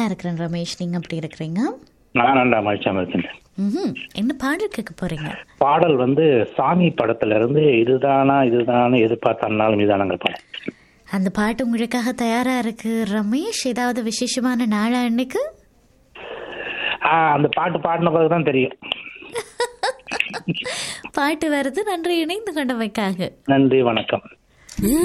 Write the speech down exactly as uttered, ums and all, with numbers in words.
நல்லா இருக்கிறேன் ரமேஷ், நீங்க எப்படி இருக்கிறீங்க? நான் நல்லா மகிழ்ச்சியா இருக்கேன். ம்ஹும். என்ன பாடல் கேட்க போறீங்க? பாடல் வந்து சாமி படத்துல இருந்து இதுதானா இதுதானு எதிர்பார்த்தாலும் இதானங்க பாடல். அந்த பாட்டு உங்களுக்காக தயாரா இருக்கு ரமேஷ். ஏதாவது விசேஷமான நாளா இன்னைக்கு? ஆஹ் அந்த பாட்டு பாடின பிறகுதான் தெரியும். பாட்டு வருது. நன்றி இணைந்து கொண்டமைக்காக. நன்றி, வணக்கம்.